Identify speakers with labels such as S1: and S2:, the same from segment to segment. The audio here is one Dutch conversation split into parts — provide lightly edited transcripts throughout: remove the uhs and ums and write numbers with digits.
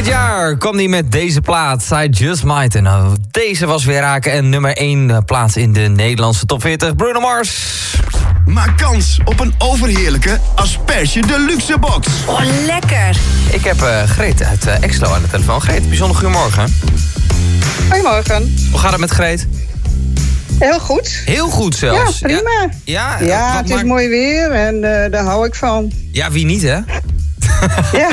S1: dit jaar kwam hij met deze plaat, I Just Might. En nou, deze was weer raken en nummer 1 plaats in de Nederlandse top 40. Bruno Mars.
S2: Maak kans op een overheerlijke Asperge Deluxe box.
S3: Oh, lekker.
S1: Ik heb Greet uit Exlo aan de telefoon. Greet, bijzonder goedemorgen.
S4: Goedemorgen.
S1: Hoe gaat het met Greet?
S4: Heel goed.
S1: Heel goed zelfs.
S4: Ja, prima.
S1: Ja,
S4: het is mooi weer en daar hou ik van.
S1: Ja, wie niet, hè?
S4: Ja.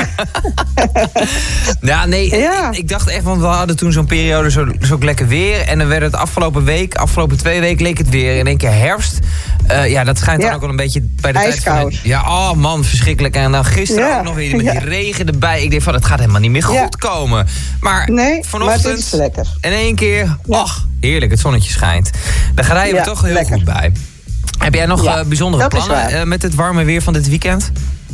S1: Ja, nee,
S4: Ja.
S1: Ik dacht echt, want we hadden toen zo'n periode zo lekker weer. En dan werd het afgelopen 2 weken leek het weer in één keer herfst. Ja, dat schijnt dan ook wel een beetje bij de
S4: ijskoud.
S1: tijd van... Ja, oh man, verschrikkelijk. En dan gisteren ook nog weer met die regen erbij. Ik denk van, het gaat helemaal niet meer goed komen. Maar vanochtend...
S4: maar het is lekker.
S1: In één keer, ach, heerlijk, het zonnetje schijnt. Daar ga je toch heel goed bij. Heb jij nog bijzondere plannen met het warme weer van dit weekend?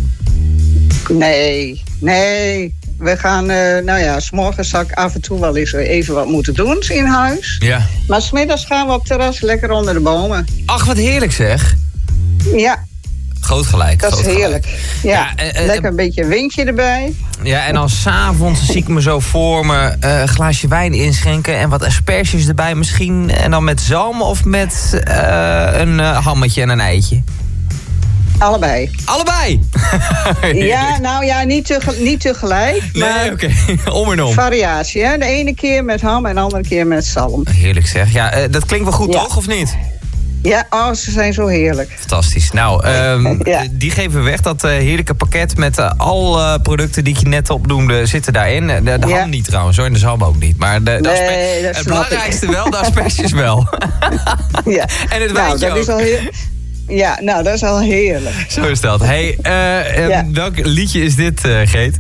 S4: Nee. We gaan, 's morgens zal ik af en toe wel eens even wat moeten doen in huis.
S1: Ja.
S4: Maar 's middags gaan we op het terras lekker onder de bomen.
S1: Ach, wat heerlijk zeg.
S4: Ja.
S1: Groot gelijk.
S4: Dat is heerlijk. Ja, lekker een beetje windje erbij.
S1: Ja, en dan 's avonds zie ik me zo voor me een glaasje wijn inschenken en wat asperges erbij misschien. En dan met zalm of met een hammetje en een eitje.
S4: Allebei.
S1: Allebei?
S4: Ja, niet tegelijk.
S1: Nee, oké. Om en om.
S4: Variatie, hè? De ene keer met ham en de andere keer met zalm.
S1: Heerlijk zeg. Ja, dat klinkt wel goed, toch? Of niet?
S4: Ja, ze zijn zo heerlijk.
S1: Fantastisch. Nou, die geven we weg. Dat heerlijke pakket met alle producten die ik je net opnoemde zitten daarin. De ham niet trouwens, hoor. En de zalm ook niet. Maar het belangrijkste wel, de asperges wel.
S4: Ja.
S1: En het wijntje ook.
S4: Is al heel... Ja, nou, dat is al heerlijk.
S1: Zo is dat. Hey, welk liedje is dit, Geet?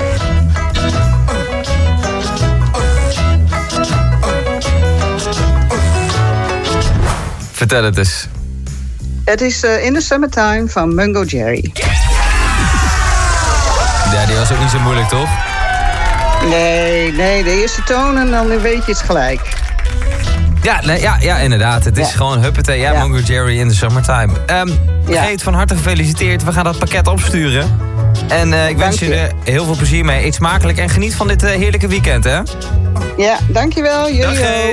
S1: Vertel het eens.
S4: Het is In the Summertime van Mungo Jerry.
S1: Ja, die was ook niet zo moeilijk, toch?
S4: Nee, de eerste toon en dan weet je het gelijk.
S1: Ja, inderdaad. Het is gewoon huppatee. Ja, Mungo Jerry in the Summertime. Geet, van harte gefeliciteerd. We gaan dat pakket opsturen. En ik wens je er heel veel plezier mee. Eet smakelijk en geniet van dit heerlijke weekend, hè?
S4: Ja, dankjewel. Jullie ook.